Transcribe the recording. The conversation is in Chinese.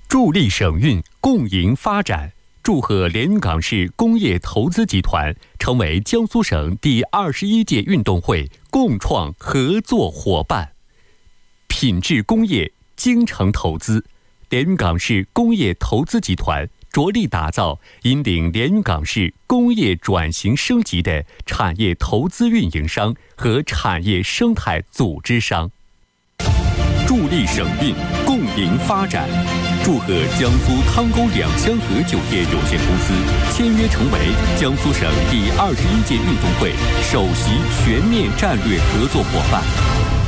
助力省运，共赢发展。祝贺连云港市工业投资集团成为江苏省第21届运动会共创合作伙伴。品质工业，精诚投资。连云港市工业投资集团着力打造引领连云港市工业转型升级的产业投资运营商和产业生态组织商。助力省运，共赢发展。祝贺江苏汤沟两香河酒业有限公司签约成为江苏省第21届运动会首席全面战略合作伙伴。